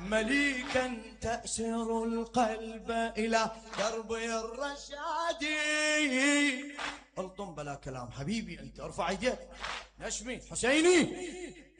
مليكا تأسر القلب إلى درب الرشاد. الطم بلا كلام حبيبي، أنت ارفع يديك. نشمي حسيني